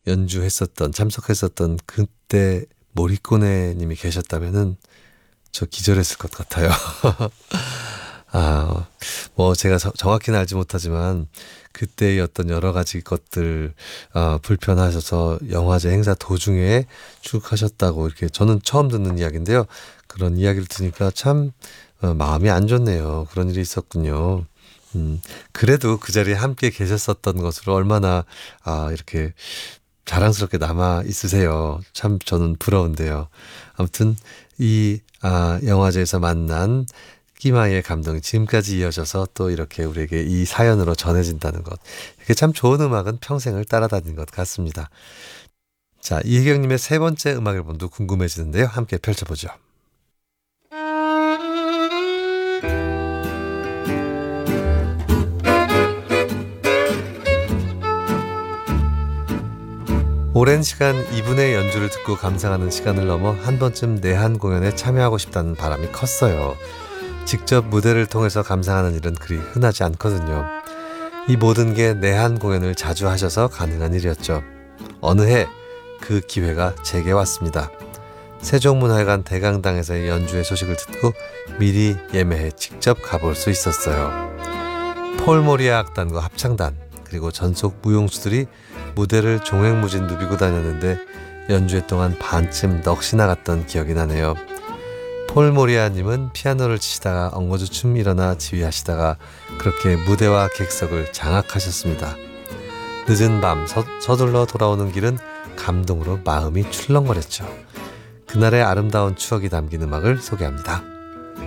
연주했었던 참석했었던 그때 모리꼬네 님이 계셨다면은 저 기절했을 것 같아요. 뭐 제가 정확히는 알지 못하지만 그때의 어떤 여러 가지 것들 불편하셔서 영화제 행사 도중에 출국하셨다고 이렇게 저는 처음 듣는 이야기인데요. 그런 이야기를 들으니까 참 마음이 안 좋네요. 그런 일이 있었군요. 그래도 그 자리에 함께 계셨었던 것으로 얼마나 이렇게 자랑스럽게 남아 있으세요. 참 저는 부러운데요. 아무튼 이 영화제에서 만난 끼마의 감동이 지금까지 이어져서 또 이렇게 우리에게 이 사연으로 전해진다는 것. 이게 참 좋은 음악은 평생을 따라다니는 것 같습니다. 자, 이혜경님의 세 번째 음악 앨범도 궁금해지는데요. 함께 펼쳐보죠. 오랜 시간 이분의 연주를 듣고 감상하는 시간을 넘어 한 번쯤 내한 공연에 참여하고 싶다는 바람이 컸어요. 직접 무대를 통해서 감상하는 일은 그리 흔하지 않거든요. 이 모든 게 내한 공연을 자주 하셔서 가능한 일이었죠. 어느 해 그 기회가 제게 왔습니다. 세종문화회관 대강당에서의 연주회 소식을 듣고 미리 예매해 직접 가볼 수 있었어요. 폴 모리아 악단과 합창단 그리고 전속 무용수들이 무대를 종횡무진 누비고 다녔는데 연주회 동안 반쯤 넋이 나갔던 기억이 나네요. 폴 모리아님은 피아노를 치시다가 엉거주춤 일어나 지휘하시다가 그렇게 무대와 객석을 장악하셨습니다. 늦은 밤 서둘러 돌아오는 길은 감동으로 마음이 출렁거렸죠. 그날의 아름다운 추억이 담긴 음악을 소개합니다.